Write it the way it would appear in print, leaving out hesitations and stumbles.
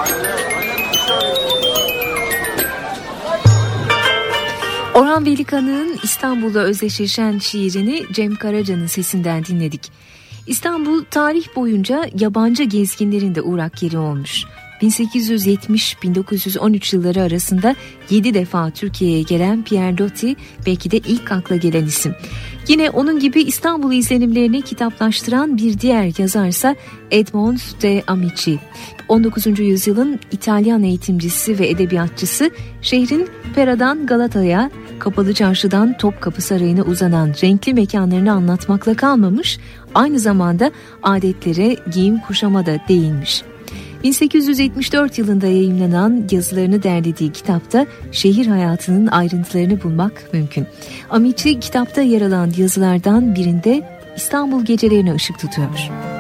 Orhan Veli-Kanık'ın İstanbul'la özdeşleşen şiirini Cem Karaca'nın sesinden dinledik. İstanbul tarih boyunca yabancı gezginlerin de uğrak yeri olmuş. 1870-1913 yılları arasında 7 defa Türkiye'ye gelen Pierre Loti belki de ilk akla gelen isim. Yine onun gibi İstanbul izlenimlerini kitaplaştıran bir diğer yazarsa Edmond de Amici. 19. yüzyılın İtalyan eğitimcisi ve edebiyatçısı, şehrin Pera'dan Galata'ya, Kapalı Çarşı'dan Topkapı Sarayı'na uzanan renkli mekanlarını anlatmakla kalmamış, aynı zamanda adetlere, giyim kuşama da değinmiş. 1874 yılında yayımlanan yazılarını derlediği kitapta şehir hayatının ayrıntılarını bulmak mümkün. Amici kitapta yer alan yazılardan birinde İstanbul gecelerine ışık tutuyor.